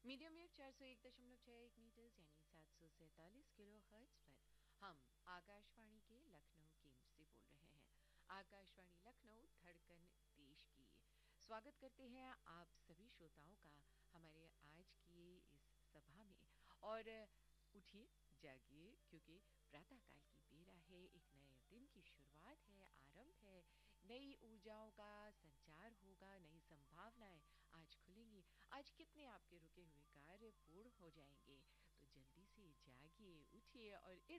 Medium wave 401.61 metres यानी 747 kilo hertz पर हम आकाशवाणी के लखनऊ केंद्र से बोल रहे हैं। आकाशवाणी लखनऊ धड़कन देश की। स्वागत करते हैं आप सभी श्रोताओं का हमारे आज की इस सभा में। और उठिए, जागिए, क्योंकि प्रातःकाल की बेरा है, एक नए दिन की शुरुआत है, आरंभ है, नई ऊर्जाओं का संचार होगा, नई संभावनाएं आज खुलेंगी। आज कितने आपके रुके हुए कार्य पूर्ण हो जाएंगे। तो जल्दी से जागिए, उठिए और